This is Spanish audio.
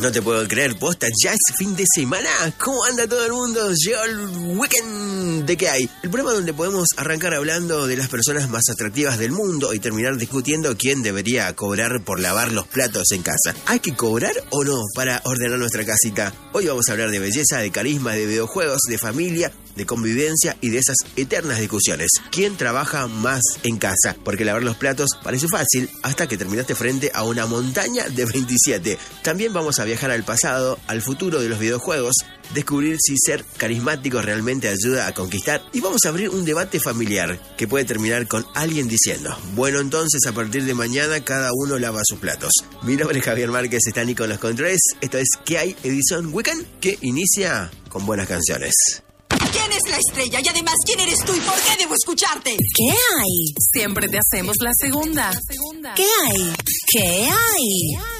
No te puedo creer, posta, ya es fin de semana. ¿Cómo anda todo el mundo? Llegó el weekend de qué hay. El programa donde podemos arrancar hablando de las personas más atractivas del mundo y terminar discutiendo quién debería cobrar por lavar los platos en casa. ¿Hay que cobrar o no para ordenar nuestra casita? Hoy vamos a hablar de belleza, de carisma, de videojuegos, de familia, de convivencia y de esas eternas discusiones. ¿Quién trabaja más en casa? Porque lavar los platos parece fácil hasta que terminaste frente a una montaña de 27. También vamos a viajar al pasado, al futuro de los videojuegos, descubrir si ser carismático realmente ayuda a conquistar y vamos a abrir un debate familiar que puede terminar con alguien diciendo: bueno, entonces a partir de mañana cada uno lava sus platos. Mi nombre es Javier Márquez, está Nico en los controles. Esto es ¿Qué hay? Edición Weekend, que inicia con buenas canciones. ¿Quién es la estrella? Y además, ¿quién eres tú y por qué debo escucharte? ¿Qué hay? Siempre te hacemos la segunda. ¿Qué hay? ¿Qué hay?